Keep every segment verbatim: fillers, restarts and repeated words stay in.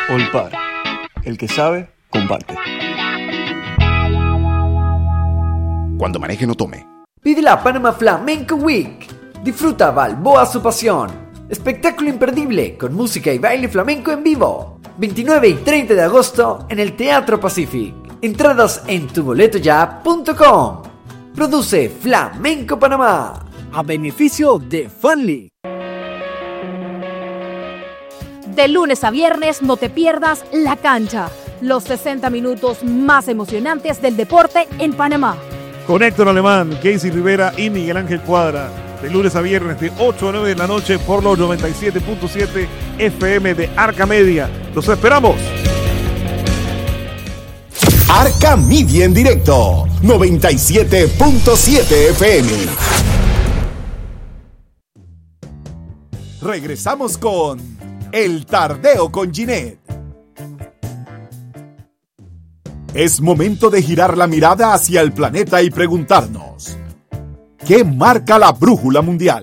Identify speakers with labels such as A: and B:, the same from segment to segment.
A: Olpar. El que sabe, comparte.
B: Cuando maneje, no tome.
C: Vive la Panama Flamenco Week. Disfruta Balboa su pasión. Espectáculo imperdible con música y baile flamenco en vivo. veintinueve y treinta de agosto en el Teatro Pacific. Entradas en tu boleto ya punto com. Produce Flamenco Panamá.
D: A beneficio de Funly.
E: De lunes a viernes no te pierdas La Cancha. Los sesenta minutos más emocionantes del deporte en Panamá.
F: Con Héctor Alemán, Casey Rivera y Miguel Ángel Cuadra. De lunes a viernes de ocho a nueve de la noche por los noventa y siete punto siete F M de Arca Media. ¡Los esperamos!
B: Arca Media en directo, noventa y siete punto siete F M. Regresamos con El Tardeo con Ginette. Es momento de girar la mirada hacia el planeta y preguntarnos: ¿qué marca la brújula mundial?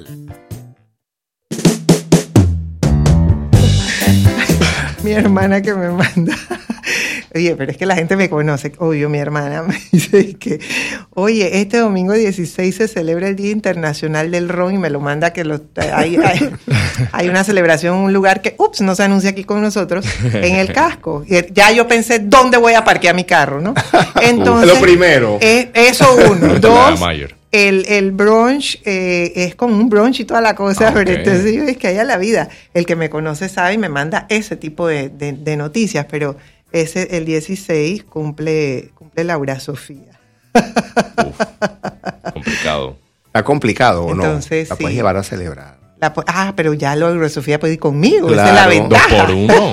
G: Mi hermana que me manda. Oye, pero es que la gente me conoce. Obvio, mi hermana me dice que, oye, este domingo dieciséis se celebra el Día Internacional del Ron y me lo manda que lo, hay, hay, hay una celebración en un lugar que, ups, no se anuncia aquí con nosotros, en el casco. Y ya yo pensé, ¿dónde voy a parquear mi carro, no? Entonces,
B: lo primero.
G: Eh, eso uno. Dos, el, el brunch eh, es como un brunch y toda la cosa, okay. Pero entonces yo es que haya la vida. El que me conoce sabe y me manda ese tipo de, de, de noticias, pero ese, el dieciséis cumple, cumple Laura Sofía.
H: Uf, complicado.
I: Está complicado, ¿o
G: Entonces,
I: no? La
G: sí.
I: puedes llevar a celebrar.
G: La, ah, pero ya Laura Sofía puede ir conmigo.
I: Claro.
G: Esa es la ventaja.
H: Dos por uno.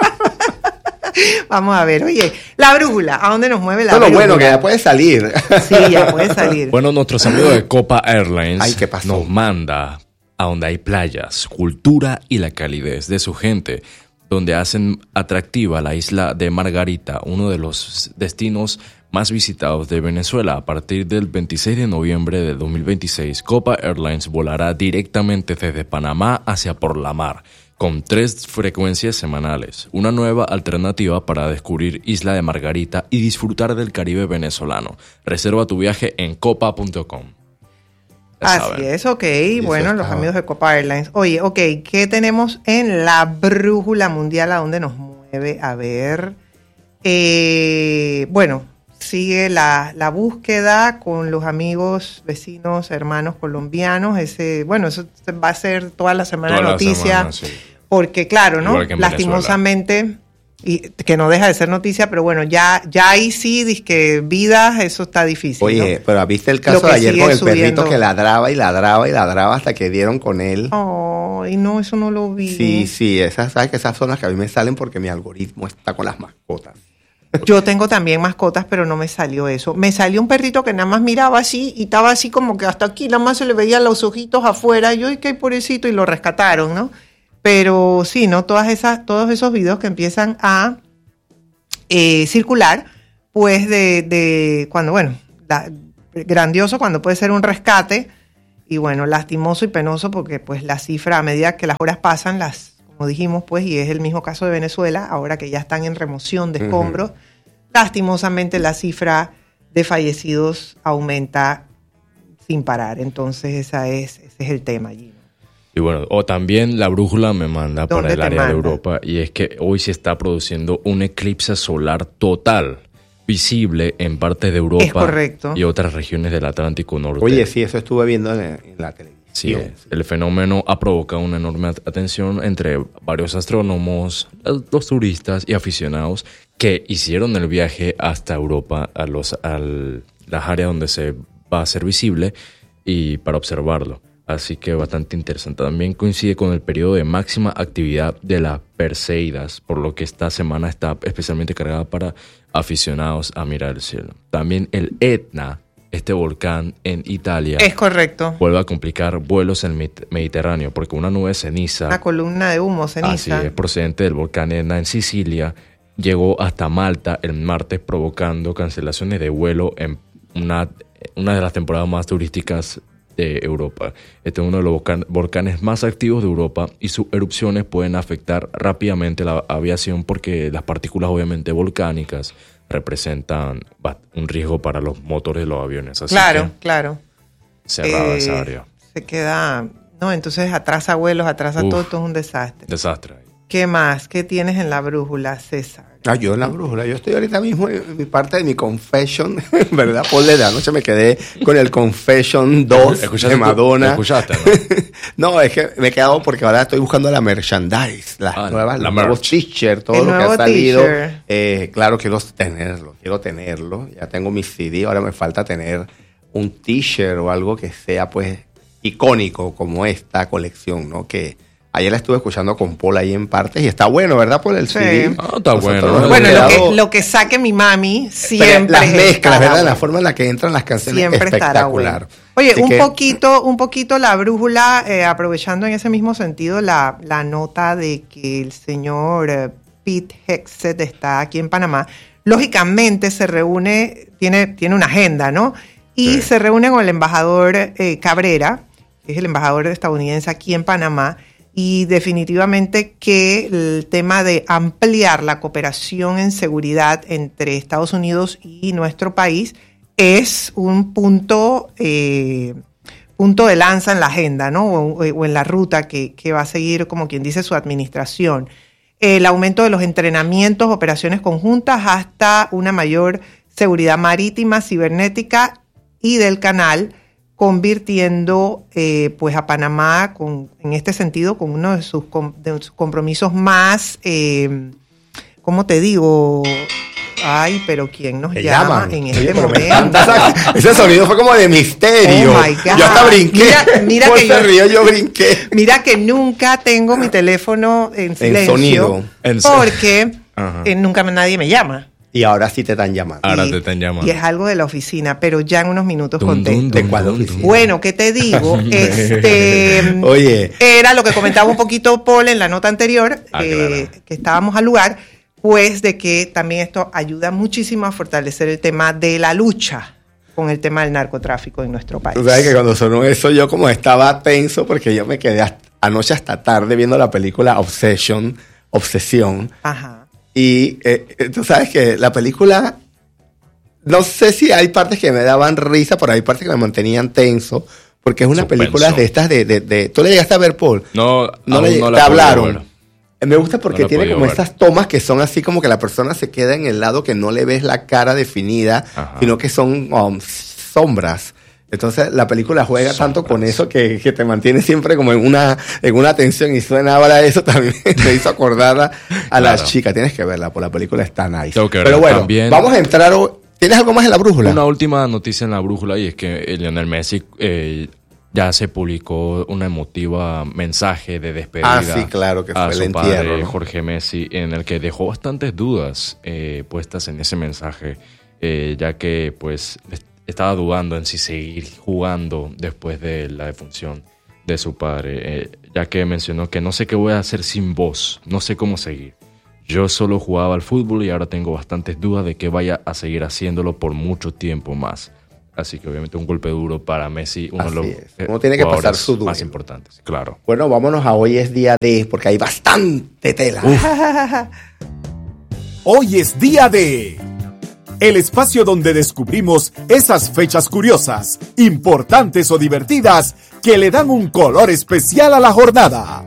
G: Vamos a ver, oye, la brújula, ¿a dónde nos mueve la
I: Todo
G: brújula?
I: lo bueno, que ya puede salir.
G: Sí, ya puede salir.
H: Bueno, nuestros amigos de Copa Airlines
I: Ay, ¿qué pasó?
H: nos manda a donde hay playas, cultura y la calidez de su gente, donde hacen atractiva la isla de Margarita, uno de los destinos más visitados de Venezuela. A partir del veintiséis de noviembre de dos mil veintiséis, Copa Airlines volará directamente desde Panamá hacia por la mar, con tres frecuencias semanales, una nueva alternativa para descubrir Isla de Margarita y disfrutar del Caribe venezolano. Reserva tu viaje en copa punto com.
G: Así es, ok. Bueno, los amigos de Copa Airlines. Oye, ok, ¿qué tenemos en la brújula mundial? ¿A dónde nos mueve? A ver. Eh, bueno, sigue la, la búsqueda con los amigos, vecinos, hermanos colombianos. Ese, bueno, eso va a ser toda la semana
H: Toda la
G: noticia.
H: semana, sí.
G: Porque, claro, ¿no? Lastimosamente, y que no deja de ser noticia, pero bueno, ya, ya ahí sí, dizque vidas, eso está difícil.
I: Oye,
G: ¿no?
I: pero ¿viste el caso de ayer con el subiendo. perrito que ladraba y ladraba y ladraba hasta que dieron con él?
G: Oh, y no, eso no lo vi.
I: Sí, sí, esas, sabes que esas son las que a mí me salen porque mi algoritmo está con las mascotas.
G: Yo tengo también mascotas, pero no me salió eso. Me salió un perrito que nada más miraba así y estaba así como que hasta aquí, nada más se le veían los ojitos afuera. Y yo, qué pobrecito, y lo rescataron, ¿no? Pero sí, ¿no? Todas esas, todos esos videos que empiezan a eh, circular, pues de, de cuando, bueno, la, grandioso cuando puede ser un rescate, y bueno, lastimoso y penoso porque pues la cifra, a medida que las horas pasan, las, como dijimos, pues, y es el mismo caso de Venezuela, ahora que ya están en remoción de escombros, uh-huh. lastimosamente la cifra de fallecidos aumenta sin parar. Entonces esa es, ese es el tema allí.
H: Y bueno, o también la brújula me manda para el área manda? de Europa, y es que hoy se está produciendo un eclipse solar total, visible en partes de Europa.
G: Es correcto.
H: Y otras regiones del Atlántico Norte.
I: Oye, sí, eso estuve viendo en, en la televisión.
H: Sí, el fenómeno ha provocado una enorme atención entre varios astrónomos, los turistas y aficionados que hicieron el viaje hasta Europa, a los a las áreas donde se va a ser visible y para observarlo. Así que bastante interesante. También coincide con el periodo de máxima actividad de las Perseidas, por lo que esta semana está especialmente cargada para aficionados a mirar el cielo. También el Etna, este volcán en Italia,
G: es correcto,
H: vuelve a complicar vuelos en el Mediterráneo, porque una nube de ceniza,
G: una columna de humo, ceniza,
H: así es, procedente del volcán Etna en Sicilia, llegó hasta Malta el martes, provocando cancelaciones de vuelo en una, una de las temporadas más turísticas de Europa. Este es uno de los volcan- volcanes más activos de Europa y sus erupciones pueden afectar rápidamente la aviación porque las partículas obviamente volcánicas representan un riesgo para los motores de los aviones. Así
G: claro,
H: que
G: claro.
H: Cerrada
G: Eh,
H: esa área.
G: Se queda... No, entonces atrasa vuelos, atrasa
H: Uf,
G: todo, esto es un desastre.
H: Desastre.
G: ¿Qué más? ¿Qué tienes en la brújula, César?
I: Ah, yo en la brújula, yo estoy ahorita mismo en mi parte de mi confession, ¿verdad? Por la noche me quedé con el Confession dos de Madonna.
H: ¿Escuchaste?
I: No? No, es que me he quedado porque ahora estoy buscando la merchandise, las
H: Ah,
I: nuevas,
H: la
I: los nuevos
H: merch.
I: t-shirts, todo
G: El
I: lo que
G: nuevo
I: ha salido.
G: t-shirt.
I: Eh, claro, quiero tenerlo, quiero tenerlo. Ya tengo mi C D, ahora me falta tener un t-shirt o algo que sea, pues, icónico como esta colección, ¿no? Que ayer la estuve escuchando con Paul ahí en partes y está bueno, ¿verdad? Por el
G: Sí.
I: C D.
H: Ah, está
I: Nosotros
H: bueno.
I: nos hemos
G: Bueno, lo
I: quedado-
G: que, lo que saque mi mami
I: Pero
G: siempre
I: las mezclas,
G: estará
I: ¿verdad?
G: bueno.
I: La forma en la que entran las canciones
G: Siempre estará
I: espectacular.
G: bueno. Oye,
I: Así
G: un
I: que-
G: poquito, un poquito la brújula, eh, aprovechando en ese mismo sentido la, la nota de que el señor eh, Pete Hegseth está aquí en Panamá. Lógicamente se reúne, tiene, tiene una agenda, ¿no? Y
H: Sí.
G: se reúne con el embajador eh, Cabrera, que es el embajador estadounidense aquí en Panamá, y definitivamente que el tema de ampliar la cooperación en seguridad entre Estados Unidos y nuestro país es un punto, eh, punto de lanza en la agenda, ¿no? O, o en la ruta que, que va a seguir, como quien dice, su administración. El aumento de los entrenamientos, operaciones conjuntas, hasta una mayor seguridad marítima, cibernética y del canal, convirtiendo eh, pues a Panamá con, en este sentido con uno de sus, com- de sus compromisos más, eh, ¿cómo te digo? Ay, pero ¿quién nos
I: Me
G: llama
I: llaman.
G: en
I: Oye,
G: este
I: pero me
G: momento?
I: encanta esa- ese sonido fue como de misterio.
G: Oh, my God.
I: Yo hasta brinqué.
G: Mira, mira
I: Por
G: que
I: ese
G: yo-
I: río yo brinqué.
G: Mira que nunca tengo mi teléfono en silencio
I: sonido.
H: En-
G: porque
H: Ajá.
G: eh, nunca nadie me llama.
I: Y ahora sí te están llamando.
H: Ahora
G: Y-
H: te están llamando.
G: Y es algo de la oficina, pero ya en unos minutos
H: Dum,
G: contesto.
H: dum,
I: ¿De
H: dum,
I: cuál
H: dum,
I: oficina?
H: dum.
G: Bueno, ¿qué te digo? este
I: Oye.
G: Era lo que comentaba un poquito Paul en la nota anterior,
H: Ah,
G: eh,
H: claro.
G: que estábamos al lugar, pues de que también esto ayuda muchísimo a fortalecer el tema de la lucha con el tema del narcotráfico en nuestro país.
I: Tú sabes que cuando sonó eso yo como estaba tenso porque yo me quedé hasta- anoche hasta tarde viendo la película Obsession, Obsesión.
G: Ajá.
I: Y eh, eh, tú sabes que la película, no sé si hay partes que me daban risa, pero hay partes que me mantenían tenso, porque es una
H: Suspenso.
I: película de estas de, de, de- ¿Tú le llegaste a ver, Paul?
H: No,
I: No
H: aún
I: le,
H: no
I: te
H: la he podido
I: hablaron.
H: ver.
I: Eh, Me gusta porque
H: No la he
I: tiene
H: podido
I: como
H: ver.
I: estas tomas que son así como que la persona se queda en el lado que no le ves la cara definida,
H: Ajá.
I: sino que son um, sombras. Entonces la película juega tanto con eso que, que te mantiene siempre como en una, en una tensión y suena ahora eso también me hizo acordar a, a las
H: Claro.
I: chicas. Tienes que verla, por la película está nice.
H: Tengo que verla
I: Pero bueno,
H: también.
I: vamos a entrar. o- ¿Tienes algo más en la brújula?
H: Una última noticia en la brújula y es que eh, Lionel Messi eh, ya se publicó una emotiva mensaje de despedida.
I: Ah, sí, claro, que
H: a
I: fue el
H: su
I: entierro,
H: padre,
I: ¿no?
H: Jorge Messi, en el que dejó bastantes dudas eh, puestas en ese mensaje, eh, ya que pues est- estaba dudando en si seguir jugando después de la defunción de su padre, eh, ya que mencionó que no sé qué voy a hacer sin vos, no sé cómo seguir. Yo solo jugaba al fútbol y ahora tengo bastantes dudas de que vaya a seguir haciéndolo por mucho tiempo más. Así que obviamente un golpe duro para Messi, uno
I: Así
H: de los
I: es.
H: eh,
I: Uno tiene que pasar
H: jugadores
I: su duelo.
H: más importantes. Claro.
I: Bueno, vámonos a hoy es día de, porque hay bastante tela.
B: Hoy es día de... El espacio donde descubrimos esas fechas curiosas, importantes o divertidas que le dan un color especial a la jornada.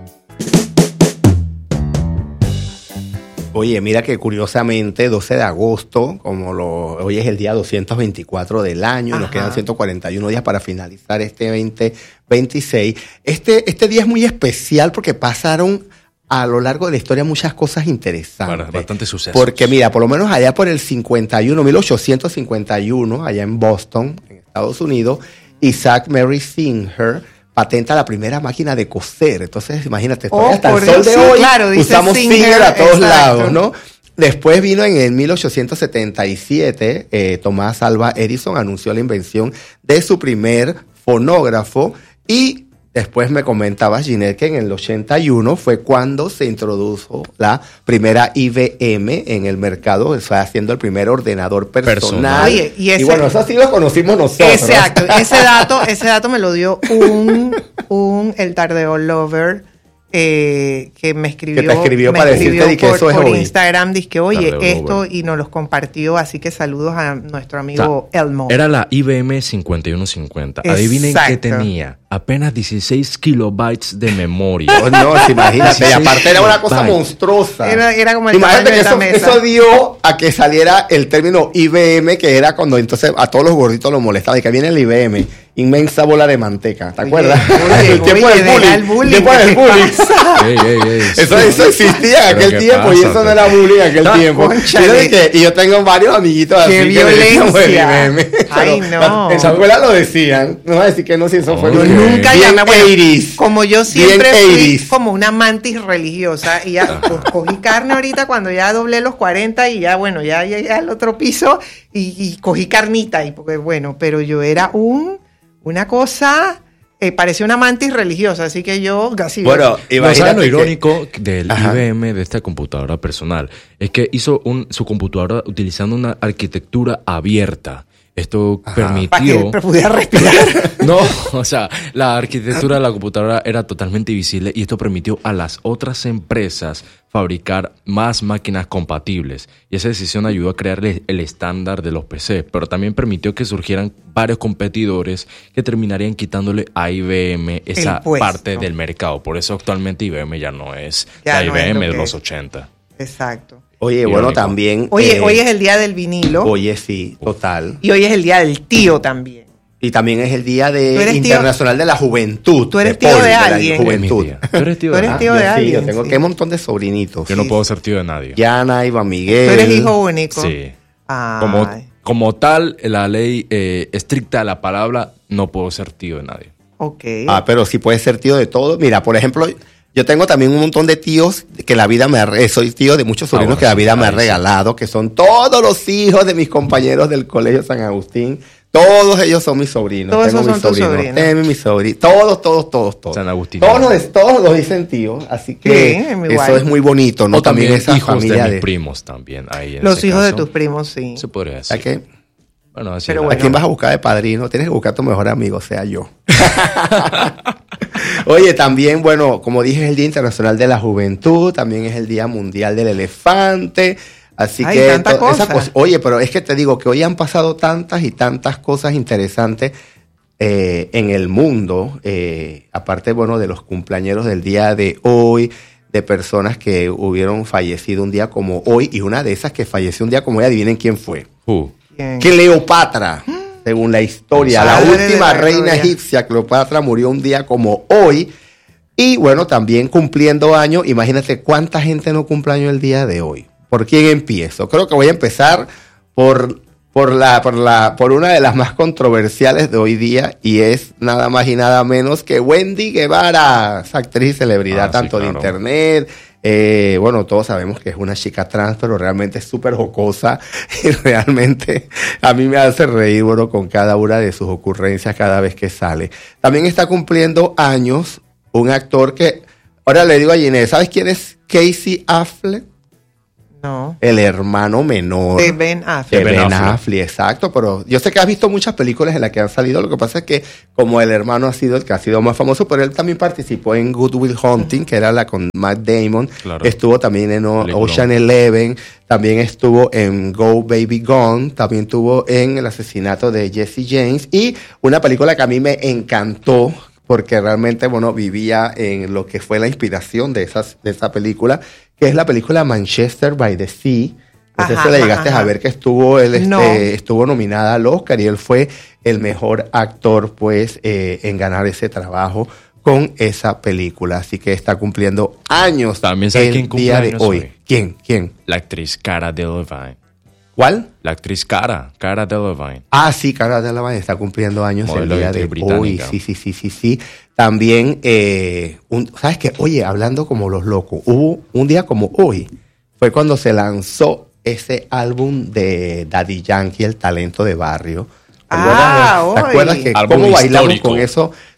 I: Oye, mira que curiosamente, doce de agosto, como lo, hoy es el día doscientos veinticuatro del año,
G: Ajá.
I: nos quedan ciento cuarenta y uno días para finalizar este veinte veintiséis. Este, este día es muy especial porque pasaron a lo largo de la historia muchas cosas interesantes.
H: Para- bastantes sucesos.
I: Porque mira, por lo menos allá por el cincuenta y uno, mil ochocientos cincuenta y uno, allá en Boston, en Estados Unidos, Isaac Mary Singer patenta la primera máquina de coser. Entonces, imagínate,
G: Oh,
I: todavía hasta el
G: por
I: sol
G: Dios,
I: de
G: sí,
I: hoy
G: claro, dice
I: usamos
G: Singer,
I: Singer a todos
G: exacto.
I: lados, ¿no? Después vino en el mil ochocientos setenta y siete, eh, Tomás Alva Edison anunció la invención de su primer fonógrafo y después me comentaba Ginette que en el ochenta y uno fue cuando se introdujo la primera I B M en el mercado, o sea, haciendo el primer ordenador personal. personal.
G: Oye, y, ese,
I: y bueno, eso sí lo conocimos nosotros.
G: Exacto, ese dato, ese dato me lo dio un, un el Tardeo Lover, eh, que me escribió,
I: que te escribió
G: me
I: para
G: escribió
I: decirte
G: por,
I: que eso es
G: por
I: hoy.
G: Instagram, dice que oye,
H: Tardeo
G: esto,
H: Lover.
G: y nos los compartió, así que saludos a nuestro amigo
H: O sea,
G: Elmo.
H: Era la I B M cincuenta y uno cincuenta. Adivinen
G: Exacto.
H: qué tenía. Apenas dieciséis kilobytes de memoria.
I: Oh, no, imagínate, y aparte era una cosa
H: Bytes.
I: monstruosa.
G: Era, era como el
I: Imagínate que
G: tamaño de
I: eso,
G: esta mesa.
I: eso dio a que saliera el término I B M, que era cuando entonces a todos los gorditos los molestaba, y que viene el I B M, inmensa bola de manteca, ¿te
G: Oye,
I: acuerdas?
G: oye,
I: el tiempo
G: oye,
I: del bullying.
G: deja el bullying,
I: El tiempo
G: ¿qué
I: del
G: te
I: bullying.
G: pasa?
H: Ey, ey, ey,
I: Eso, eso existía en
H: ¿Pero
I: aquel
H: qué
I: tiempo y
H: pasa?
I: eso no era bullying en aquel
H: Ah,
I: tiempo.
G: cónchale.
I: Y, yo dije- y yo tengo varios amiguitos así
G: ¡Qué
I: que le decían, bueno,
G: violencia!
I: I B M.
G: Ay,
I: Pero
G: no.
I: En su escuela lo decían. No voy a decir que no, si eso fue
H: Yo
I: bien-
G: Nunca
I: bien
G: llamé, bueno,
I: eighties.
G: como yo siempre
I: Bien
G: fui
I: eighties.
G: como una mantis religiosa y ya pues, cogí carne ahorita cuando ya doblé los cuarenta y ya bueno, ya llegué al otro piso y, y cogí carnita y porque bueno, pero yo era un una cosa, eh, parecía una mantis religiosa, así que yo casi
I: Bueno,
H: No,
I: imagínate
H: ¿sabes lo
I: que-
H: irónico del
I: Ajá.
H: I B M, de esta computadora personal? Es que hizo un, su computadora utilizando una arquitectura abierta. Esto
G: para que
H: permitió...
G: pudiera respirar.
H: No, o sea, la arquitectura de la computadora era totalmente visible y esto permitió a las otras empresas fabricar más máquinas compatibles. Y esa decisión ayudó a crear el, el estándar de los P C, pero también permitió que surgieran varios competidores que terminarían quitándole a I B M esa
G: puesto.
H: parte del mercado. Por eso actualmente I B M ya no es
G: Ya
H: la
G: no es
H: I B M
G: lo
H: de
G: que
H: los
G: es.
H: ochenta.
G: Exacto.
I: Oye,
H: Irónico.
I: bueno, también.
G: Oye,
I: eh,
G: hoy es el día del vinilo
I: Oye, sí, total.
G: y hoy es el día del tío también.
I: Y también es el Día
G: ¿Tú
I: de
G: eres tío?
I: Internacional de la Juventud.
G: ¿Tú eres
I: de
G: tío
I: Paul,
G: de
I: la
G: alguien?
I: Juventud.
H: Es mi tía. ¿Tú eres tío
G: Tú
H: de
G: eres
I: Ah,
G: tío
I: yo
G: de
I: sí,
G: alguien,
I: yo tengo
G: sí.
I: que un montón de sobrinitos.
H: Yo no
G: Sí,
H: puedo
G: sí.
H: ser tío de nadie.
I: Yana, Iván Miguel.
G: Tú eres hijo único.
H: Sí.
G: Ay.
H: Como, como tal, la ley eh, estricta de la palabra, no puedo ser tío de nadie.
G: Ok.
I: Ah, pero sí puedes ser tío de todo. Mira, por ejemplo, yo tengo también un montón de tíos que la vida me ha... re- Soy tío de muchos sobrinos
H: bueno,
I: que la
H: sí,
I: vida me ha
H: ahí sí.
I: regalado, que son todos los hijos de mis compañeros del Colegio San Agustín. Todos ellos son mis sobrinos.
G: Todos
I: Tengo
G: esos
I: mis
G: son tus
I: sobrinos.
G: sobrinos.
I: Temi, mis sobrinos. Todos, todos, todos, todos.
H: San Agustín.
I: Todos los, todos los dicen tíos, así que
G: Sí, muy
I: eso
G: guay.
I: es muy bonito, ¿no?
H: O también
I: esa
H: hijos de
I: familia
H: mis
I: de...
H: primos también. Ahí en
G: Los
H: ese
G: hijos de
H: caso,
G: tus primos, sí.
H: Se podría
I: O sea
H: decir.
I: que,
H: Bueno, así
G: Pero
H: es.
I: ¿a
G: bueno.
I: quién vas a buscar de padrino? Tienes que buscar a tu mejor amigo, sea yo. Oye, también, bueno, como dije, es el Día Internacional de la Juventud, también es el Día Mundial del Elefante. Así
G: Ay,
I: que
G: tanta
I: to- esa
G: cosa.
I: cosa- oye, pero es que te digo que hoy han pasado tantas y tantas cosas interesantes eh, en el mundo, eh, aparte, bueno, de los cumpleaños del día de hoy, de personas que hubieron fallecido un día como hoy, y una de esas que falleció un día como hoy, adivinen quién fue.
H: Uh,
G: Bien.
I: Cleopatra, según la historia, la
G: Padre de
I: última
G: la
I: reina
G: gloria.
I: egipcia, Cleopatra, murió un día como hoy. Y bueno, también cumpliendo años, imagínate cuánta gente no cumple años el día de hoy. ¿Por quién empiezo? Creo que voy a empezar por, por, la, por, la, por una de las más controversiales de hoy día, y es nada más y nada menos que Wendy Guevara, esa actriz y celebridad
H: Ah, sí,
I: tanto de
H: claro.
I: internet. Eh, bueno, todos sabemos que es una chica trans, pero realmente es súper jocosa y realmente a mí me hace reír, bueno, con cada una de sus ocurrencias cada vez que sale. También está cumpliendo años un actor que, ahora le digo a Ginés, ¿sabes quién es Casey Affleck?
G: No.
I: El hermano menor
G: De Ben
I: de
G: Affleck.
H: Ben
I: Ben
H: Affleck.
I: Affleck, exacto, pero yo sé que has visto muchas películas en las que han salido, lo que pasa es que como el hermano ha sido el que ha sido más famoso, pero él también participó en Good Will Hunting, que era la con Matt Damon,
H: Claro.
I: estuvo también en O-
H: Peliculón.
I: Ocean Eleven, también estuvo en Go Baby Gone, también estuvo en el asesinato de Jesse James, y una película que a mí me encantó, porque realmente, bueno, vivía en lo que fue la inspiración de, esas, de esa película, que es la película Manchester by the Sea. No sé
G: Ajá,
I: si la
G: ajá,
I: llegaste
G: ajá.
I: a ver, que estuvo él este,
G: No.
I: estuvo nominada al Oscar y él fue el mejor actor, pues, eh, en ganar ese trabajo con esa película. Así que está cumpliendo años
H: También sabes
I: el
H: quién cumple
I: día de
H: años
I: hoy.
H: hoy.
I: ¿Quién? ¿Quién?
H: la actriz Cara Delevingne.
I: ¿Cuál?
H: La actriz Cara, Cara Delevingne.
I: Ah, sí, Cara Delevingne está cumpliendo años
H: Modelo
I: el
H: de
I: día de
H: actriz
I: hoy.
H: británica.
I: Sí, sí, sí, sí, sí. También, eh, un, ¿sabes qué? Oye, hablando como los locos, hubo un día como hoy, fue cuando se lanzó ese álbum de Daddy Yankee, El Talento de Barrio. ¿Te
G: Ah,
I: acuerdas? ¿Te
G: hoy.
I: acuerdas que
H: Álbum
I: cómo bailamos
H: histórico.
I: con eso?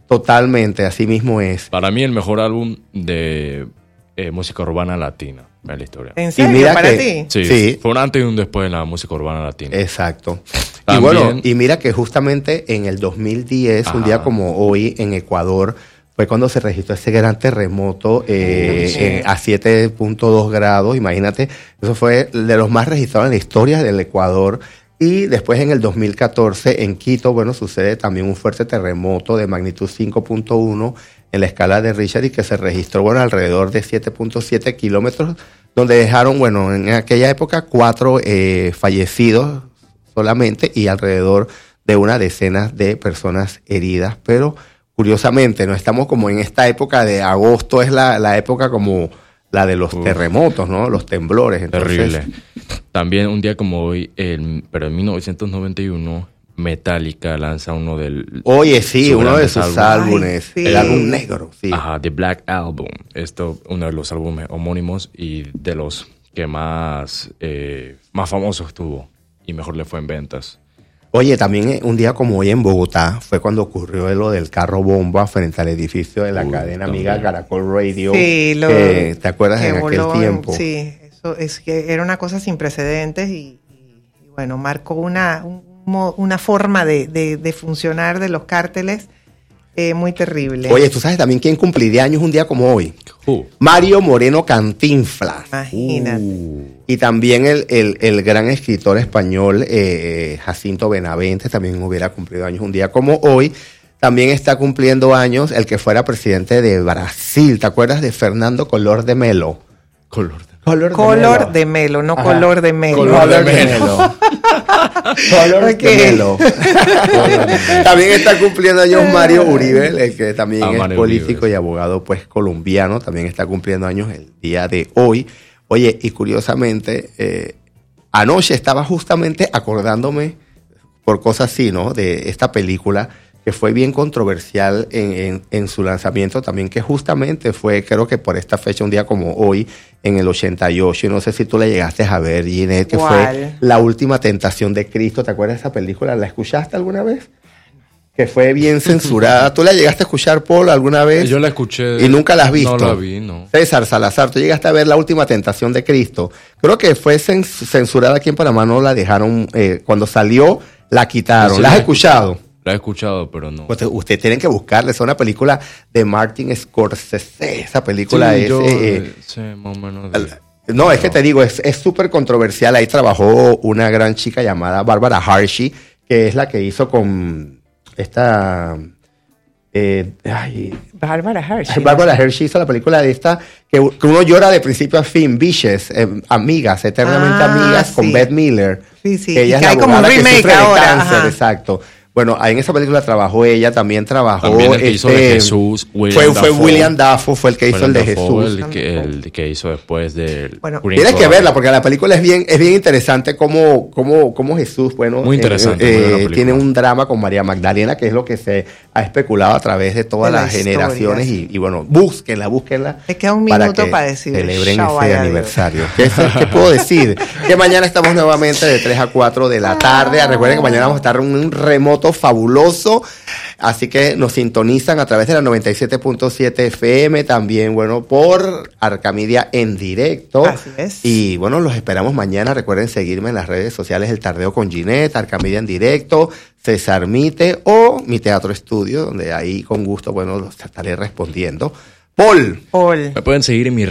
I: Totalmente, así mismo es.
H: Para mí el mejor álbum de eh, música urbana latina en la historia.
G: ¿En serio?
I: mira
G: ¿Para
I: que-
G: ti?
H: Sí,
I: Sí.
H: fue un antes y un después en la música urbana latina.
I: Exacto. Y
H: También-
I: bueno, y mira que justamente en el dos mil diez, un
H: Ajá.
I: día como hoy, en Ecuador, fue cuando se registró ese gran terremoto eh,
G: Sí.
I: eh, a siete punto dos grados. Imagínate, eso fue de los más registrados en la historia del Ecuador. Y después en el dos mil catorce en Quito, bueno, sucede también un fuerte terremoto de magnitud cinco punto uno en la escala de Richter y que se registró, bueno, alrededor de siete punto siete kilómetros, donde dejaron, bueno, en aquella época cuatro eh, fallecidos solamente y alrededor de una decena de personas heridas. Pero curiosamente, no estamos como en esta época de agosto, es la, la época como la de los
H: Uf.
I: terremotos, ¿no? Los temblores. Entonces,
H: Terrible. También un día como hoy, en- pero en mil novecientos noventa y uno, Metallica lanza uno del...
I: Oye, sí,
H: Su
I: uno de
H: grandes
I: sus
H: álbumes.
I: álbumes,
G: Ay, sí.
I: el álbum negro, sí.
H: Ajá, The Black Album. Esto, uno de los álbumes homónimos y de los que más, eh, más famosos tuvo y mejor le fue en ventas.
I: Oye, también eh, un día como hoy en Bogotá fue cuando ocurrió lo del carro bomba frente al edificio de la
H: Uy,
I: cadena
H: también.
I: amiga Caracol Radio.
G: Sí, lo,
I: Eh, ¿te acuerdas
G: que
I: en aquel
G: voló en-
I: tiempo?
G: Sí, eso es que era una cosa sin precedentes y, y- y bueno, marcó una, un mo- una forma de, de- de funcionar de los cárteles eh, muy terrible.
I: Oye, ¿tú sabes también quién cumpliría años un día como hoy?
H: Uh,
I: Mario Moreno Cantinflas.
G: Imagínate.
I: Y también el, el, el gran escritor español eh, Jacinto Benavente también hubiera cumplido años un día como hoy. También está cumpliendo años el que fuera presidente de Brasil. ¿Te acuerdas de Fernando Collor de Mello?
H: color.
I: Color,
G: Color de melo, no
I: Ajá.
G: color de melo.
I: Color de Melo. Color
G: Ok.
I: de Melo. También está cumpliendo años Mario Uribe, el que también
H: Ah,
I: es
H: Mario
I: político
H: Uribe.
I: y abogado pues colombiano. También está cumpliendo años el día de hoy. Oye, y curiosamente, eh, anoche estaba justamente acordándome por cosas así, ¿no? De esta película que fue bien controversial en, en, en su lanzamiento también, que justamente fue, creo que por esta fecha, un día como hoy, en el ochenta y ocho, y no sé si tú la llegaste a ver, Ginette, que
G: ¿Cuál?
I: fue La Última Tentación de Cristo. ¿Te acuerdas de esa película? ¿La escuchaste alguna vez? Que fue bien censurada. ¿Tú la llegaste a escuchar, Paul, alguna vez?
H: Yo la escuché.
I: ¿Y nunca la has visto?
H: No la vi, no.
I: César Salazar, tú llegaste a ver La Última Tentación de Cristo. Creo que fue cens- censurada aquí en Panamá, no la dejaron, eh, cuando salió, la quitaron.
H: Sí,
I: ¿La has
H: la
I: escuchado?
H: La he escuchado, pero no.
I: Pues ustedes tienen que buscarla, es una película de Martin Scorsese. Esa película
H: Sí,
I: es...
H: yo,
I: eh,
H: eh, sé más o menos de-
I: no, es que te digo, es es súper controversial. Ahí trabajó una gran chica llamada Bárbara Hershey, que es la que hizo con esta... eh, ay,
G: Bárbara Hershey.
I: Bárbara Hershey hizo la película de esta, que, que uno llora de principio a fin, Bitches, eh, amigas, eternamente
G: Ah,
I: amigas, con
G: sí.
I: Bette Miller.
G: Sí, sí,
I: Que
G: y
I: ella
G: que
I: es
G: hay
I: la
G: como un
I: abogada que
G: remake
I: sufre de
G: ahora,
I: cáncer,
G: ajá.
I: exacto. Bueno, en esa película trabajó ella, también trabajó...
H: También el que hizo de
I: este,
H: Jesús, William
I: fue, fue
H: Dafoe.
I: William Dafoe, fue el que hizo el de
H: William Dafoe,
I: Jesús.
H: El que, el que hizo después del...
G: Bueno,
H: Green
I: Tienes que
H: Card.
I: verla porque la película es bien, es bien interesante cómo, cómo, cómo Jesús, bueno,
H: Muy interesante,
I: eh,
H: muy buena
I: eh,
H: película.
I: tiene un drama con María Magdalena, que es lo que se ha especulado a través de todas
G: De la
I: las
G: historia,
I: generaciones
G: sí.
I: y, y bueno, búsquenla, búsquenla.
G: Me queda un
I: para
G: minuto
I: que
G: para decir,
I: celebren
G: chao,
I: ese
G: vaya
I: aniversario. ¿Qué, qué puedo decir? Que mañana estamos nuevamente de tres a cuatro de la tarde. Recuerden que mañana vamos a estar en un remoto fabuloso. Así que nos sintonizan a través de la noventa y siete punto siete F M, también, bueno, por Arcamedia en directo.
G: Así es.
I: Y bueno, los esperamos mañana. Recuerden seguirme en las redes sociales, El Tardeo con Ginette, Arcamedia en directo, César Mite o Mi Teatro Estudio, donde ahí con gusto, bueno, los estaré respondiendo. Paul.
G: Paul.
H: Me pueden seguir en mi